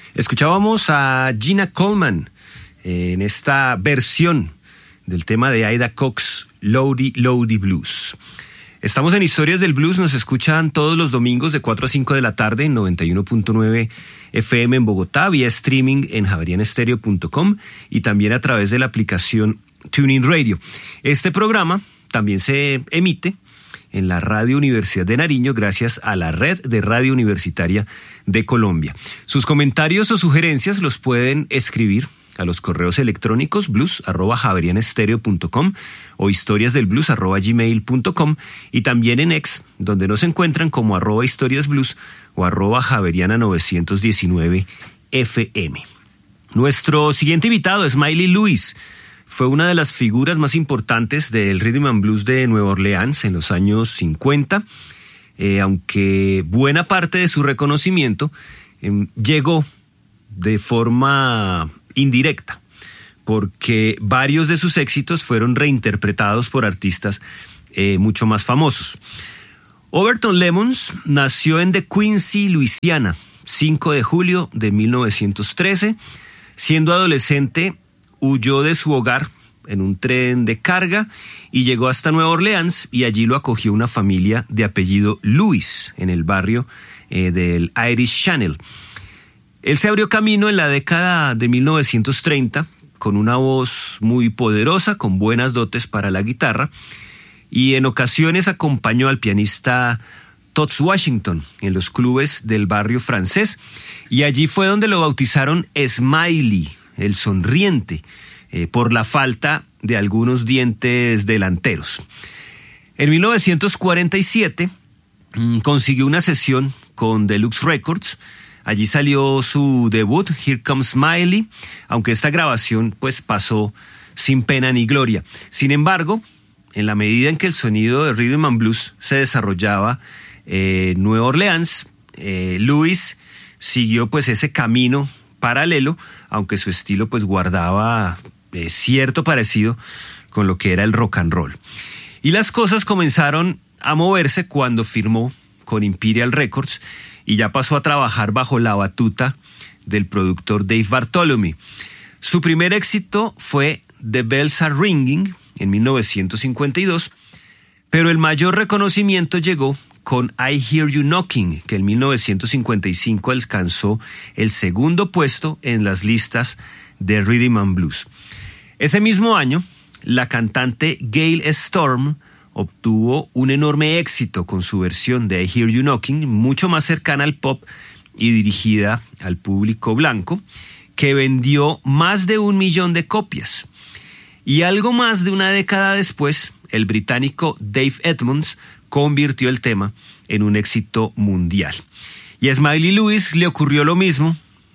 Escuchábamos a Gina Coleman en esta versión del tema de Ida Cox, Lowdy Lowdy Blues. Estamos en Historias del Blues, nos escuchan todos los domingos de 4 a 5 de la tarde en 91.9 FM en Bogotá, vía streaming en javerianestereo.com y también a través de la aplicación TuneIn Radio. Este programa también se emite en la Radio Universidad de Nariño gracias a la Red de Radio Universitaria de Colombia. Sus comentarios o sugerencias los pueden escribir a los correos electrónicos blues@javerianestereo.com o historiasdelblues@gmail.com y también en X, donde nos encuentran como @historiasblues o @javeriana919fm. Nuestro siguiente invitado, Smiley Lewis, fue una de las figuras más importantes del Rhythm and Blues de Nueva Orleans en los años 50, aunque buena parte de su reconocimiento llegó de forma indirecta, porque varios de sus éxitos fueron reinterpretados por artistas mucho más famosos. Overton Lemons nació en De Quincy, Luisiana, 5 de julio de 1913. Siendo adolescente, huyó de su hogar en un tren de carga y llegó hasta Nueva Orleans, y allí lo acogió una familia de apellido Lewis en el barrio del Irish Channel. Él se abrió camino en la década de 1930 con una voz muy poderosa, con buenas dotes para la guitarra, y en ocasiones acompañó al pianista Toots Washington en los clubes del barrio francés, y allí fue donde lo bautizaron Smiley, el sonriente, por la falta de algunos dientes delanteros. En 1947 consiguió una sesión con Deluxe Records. Allí salió su debut, Here Comes Smiley, aunque esta grabación pues pasó sin pena ni gloria. Sin embargo, en la medida en que el sonido de Rhythm and Blues se desarrollaba en Nueva Orleans, Lewis siguió pues ese camino paralelo, aunque su estilo pues guardaba cierto parecido con lo que era el rock and roll. Y las cosas comenzaron a moverse cuando firmó con Imperial Records y ya pasó a trabajar bajo la batuta del productor Dave Bartholomew. Su primer éxito fue The Bells Are Ringing en 1952, pero el mayor reconocimiento llegó con I Hear You Knocking, que en 1955 alcanzó el segundo puesto en las listas de Rhythm and Blues. Ese mismo año, la cantante Gail Storm obtuvo un enorme éxito con su versión de I Hear You Knocking, mucho más cercana al pop y dirigida al público blanco, que vendió más de 1 millón de copias. Y algo más de una década después, el británico Dave Edmunds convirtió el tema en un éxito mundial. Y a Smiley Lewis le ocurrió lo mismo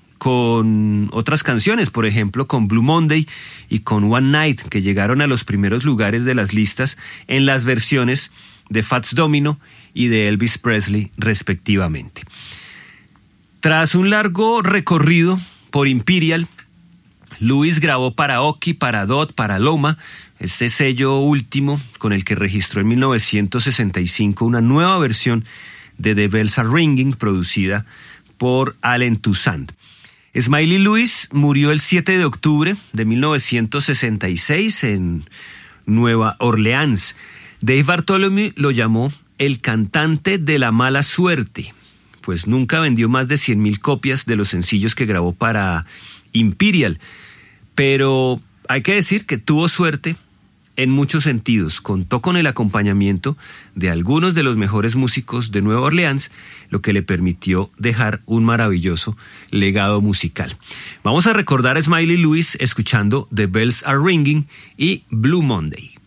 con otras canciones, por ejemplo con Blue Monday y con One Night, que llegaron a los primeros lugares de las listas en las versiones de Fats Domino y de Elvis Presley respectivamente. Tras un largo recorrido por Imperial, Lewis grabó para Oki, para Dot, para Loma, este sello último con el que registró en 1965 una nueva versión de The Bells Are Ringing producida por Allen Toussaint. Smiley Lewis murió el 7 de octubre de 1966 en Nueva Orleans. Dave Bartholomew lo llamó el cantante de la mala suerte, pues nunca vendió más de 100,000 copias de los sencillos que grabó para Imperial. Pero hay que decir que tuvo suerte en muchos sentidos. Contó con el acompañamiento de algunos de los mejores músicos de Nueva Orleans, lo que le permitió dejar un maravilloso legado musical. Vamos a recordar a Smiley Lewis escuchando The Bells Are Ringing y Blue Monday.